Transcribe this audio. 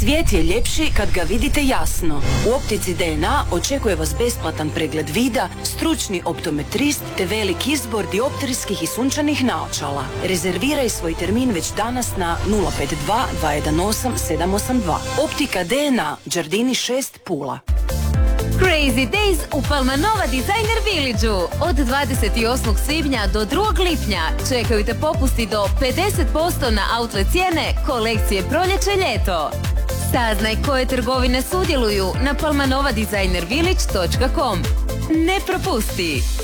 Svijet je ljepši kad ga vidite jasno. U optici DNA očekuje vas besplatan pregled vida, stručni optometrist te velik izbor dioptrijskih i sunčanih naočala. Rezerviraj svoj termin već danas na 052 218 782. Optika DNA, Đardini 6, Pula. Crazy Days u Palmanova Designer Village-u. Od 28. svibnja do 2. lipnja čekaju te popusti do 50% na outlet cijene kolekcije proljeće-ljeto. Saznaj koje trgovine sudjeluju na palmanovadesignervillage.com. Ne propusti!